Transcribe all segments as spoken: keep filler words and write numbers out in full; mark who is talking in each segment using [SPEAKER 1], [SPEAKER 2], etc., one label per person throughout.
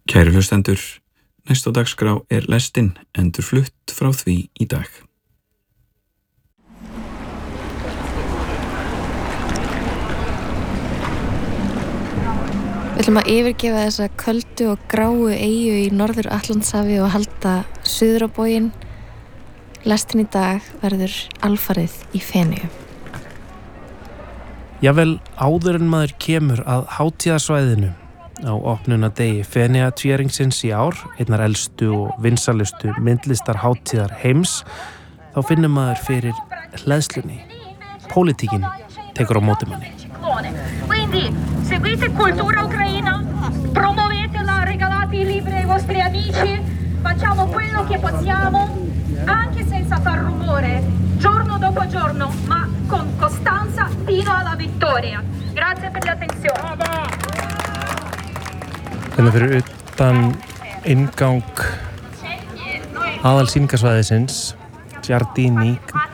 [SPEAKER 1] Kæru hlustendur, næst á dagskrá er lestin endurflutt frá því í dag.
[SPEAKER 2] Við ætlum að yfirgefa þessa köldu og gráu eyju í Norður-Atlantshafi og halda suður á bóginn. Lestin í dag verður alfarið í Feneyjum.
[SPEAKER 3] Jafnvel áður en maður kemur að hátíðarsvæðinu á opnunardegi Feneyjatvíæringsins í ár, einnar elstu og vinsalustu myndlistarhátíðar heims, þá finnur maður fyrir hleðslunni. Pólitíkin tekur á móti manni.
[SPEAKER 4] Quindi seguite Cultura Ucraina, promuovetela, regalate i libri ai vostri amici, facciamo quello che possiamo, anche senza far rumore, giorno dopo giorno, ma con costanza fino alla vittoria. Grazie per l'attenzione.
[SPEAKER 3] Þannig fyrir utan inngang aðalsýningarsvæðisins, Giardini,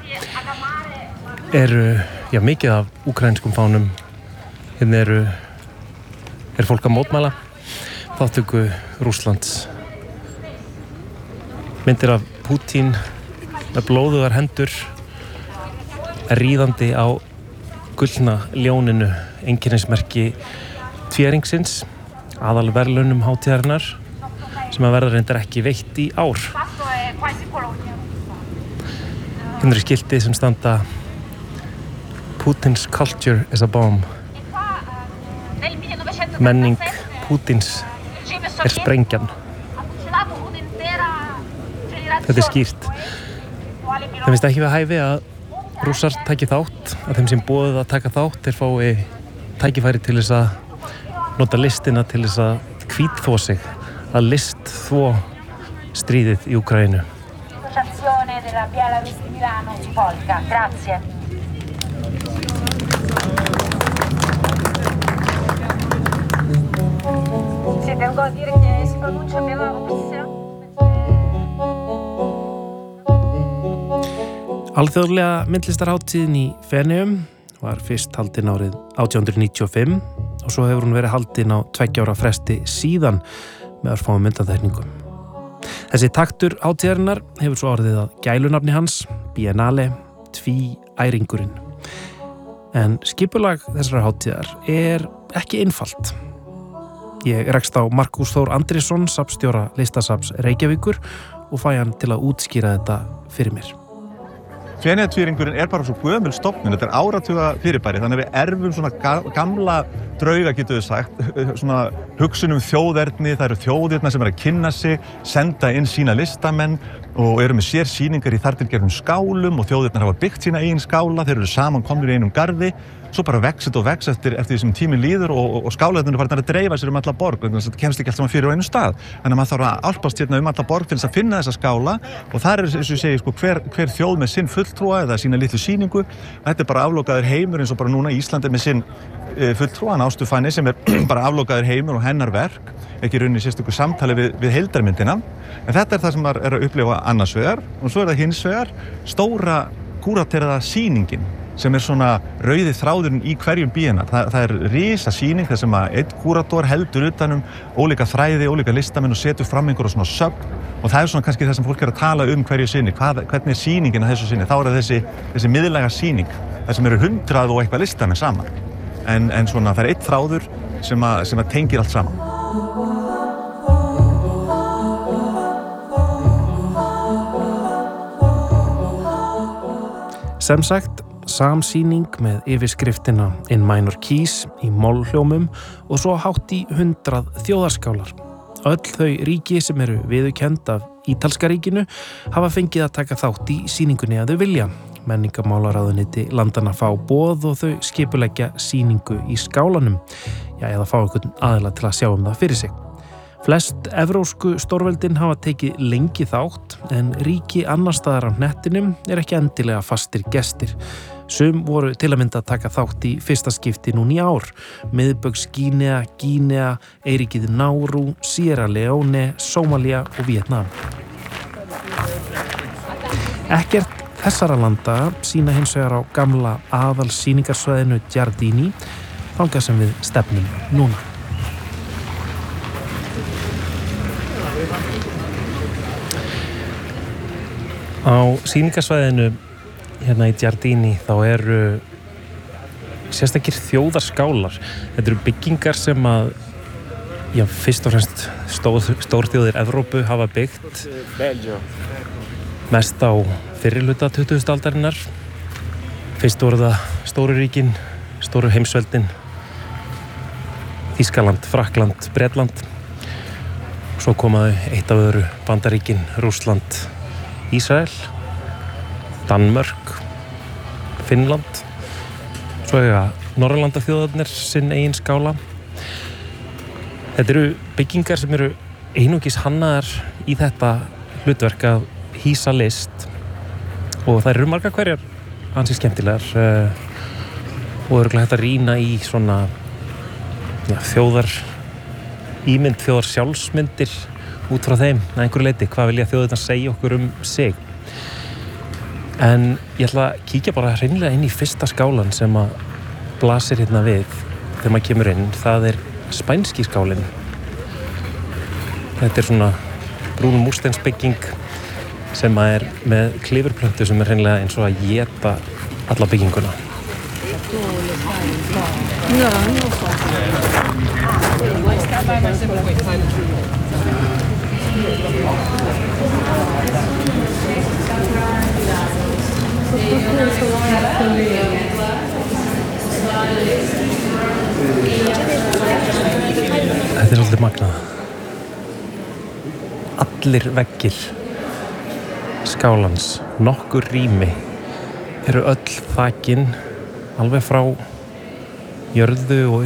[SPEAKER 3] eru já, mikið af úkraínskum fánum. Hérna eru er fólk að mótmæla þátttöku Rússlands. Myndir af Pútín með blóðugar hendur ríðandi á gullna ljóninu, einkennismerki tvíæringsins, aðal verðlaunum hátíðarinnar sem að verða reyndar ekki veitt í ár. Hérna eru skilti sem standa Putin's culture is a bomb. Menning Pútins er sprengjan. Þetta er skýrt. Það finnst ekki við hæfi að Rússar taki þátt, að þeim sem boðið að taka þátt er fái tækifæri til þess að nota listina til þess að hvítþvo sig, að listþvo stríðið í Úkraínu. Alþjóðlega myndlistarhátíðin í Feneyjum var fyrst haldin árið átján hundruð níutíu og fimm og svo hefur hún verið haldin á tveggja ára fresti síðan með örfáum myndatekningum. Þessi taktur hátíðarinnar hefur svo orðið að gælunafni hans, Biennale, tvíæringurinn. En skipulag þessara hátíðar er ekki einfalt. Ég rekst á Markús Þór Andrésson, safnstjóra Listasafns Reykjavíkur og fæ hann til að útskýra þetta fyrir mér.
[SPEAKER 5] Feneyjatvíæringurinn er bara svo gömul stofnun, þetta er áratuga fyrirbæri, þannig að við erfum svona gamla drauga, getum við sagt, svona hugsun um þjóðerni, það eru þjóðirnar sem eru að kynna sig, senda inn sína listamenn og eru með sér sýningar í þartilgerðum skálum og þjóðirnar hafa byggt sína eigin skála, þeir eru saman komnir í einum garði, svo bara vex þetta og vex eftir, eftir því sem tíminn líður og, og, og skálarnir eru farin að dreifa sér um alla borg, þannig að þetta kemst ekki allt saman fyrir á einu stað. Þannig að maður þarf að álpast hérna um alla borg til þess að finna þessa skála og þar er, eins og ég segi, sko, hver, hver þjóð með sinn fulltrúa eða sína litlu sýningu. Þetta er bara aflokaður heimur eins og bara núna Ísland er með sinn e, fulltrúa, Ástu Fanny, sem er bara aflokaður heimur og hennar verk, ekki í rauninni sérstöku samtali við, við heildarmyndina. En þetta er það sem maður er að upplifa annars vegar og svo er það hins vegar stóra kúrateraða sýningin sem er svona rauði þráðurinn í hverjum bíena. Það, það er risa sýning þar sem að einn kúrator heldur utanum ólíka þræði, ólíka listamenn og setur fram einhverja svona sögn og það er svona kannski það sem fólk er að tala um hverju sinni, hvað, hvernig er sýningin að þessu sinni. Þá er það þessi, þessi miðlæga sýning, þar sem eru hundrað og eitthvað listamenn saman. En, en svona það er einn þráður sem að, sem að tengir allt saman.
[SPEAKER 3] Sem sagt, samsýning með yfirskriftina In Minor Keys í mollhljómum og svo hátt í hundrað þjóðarskálar. Öll þau ríki sem eru viðurkennd af Ítalska ríkinu hafa fengið að taka þátt í sýningunni að þau vilja. Menningarmálaráðuneyti landanna fá boð og þau skipuleggja sýningu í skálanum, já, eða fá einhvern aðila til að sjá um það fyrir sig. Flest evrósku stórveldin hafa tekið lengi þátt en ríki annars staðar á hnettinum er ekki endilega fastir gestir. Sum voru til að mynda að taka þátt í fyrsta skipti núna í ár. Miðbaugs-Gínea, Gínea, Eyríkið Nauru, Sierra Leone, Sómalía og Víetnam. Ekkert þessara landa sýna hins vegar á gamla aðalsýningarsvæðinu Giardini, þangað sem við stefnum núna. Á sýningarsvæðinu hérna í Giardini þá eru sérstakir þjóðarskálar. Þetta eru byggingar sem að já, fyrst og fremst stór, stórþjóðir Evrópu hafa byggt mest á fyrri hluta tuttugustu aldarinnar. Fyrst voru það stóru ríkin, stóru heimsveldin, Þýskaland, Frakkland, Bretland. Svo komaðu eitt af öðru Bandaríkin, Rússland, Ísrael, Danmörk, Finnland. Svo eiga Norðurlandaþjóðarnir sinn eigin skála. Þetta eru byggingar sem eru einungis hannaðar í þetta hlutverk að hýsa list og það eru margar hverjar ansi skemmtilegar uh, og örugglega hægt að rýna í svona ja, þjóðar ímynd, þjóðar sjálfsmyndir út frá þeim að einhverju leyti. Hvað vilja þjóðirnar segja okkur um sig? En ég ætla að kíkja bara hreinlega inn í fyrsta skálan sem að blasir hérna við þegar maður kemur inn. Það er spænski skálinn. Þetta er svona brún múrsteinsbygging sem að er með klifurplöntu sem er hreinlega eins og að éta alla bygginguna. Þetta er svolítið magnað. Allir veggir skálans, nokkur rými, eru öll þakin alveg frá jörðu og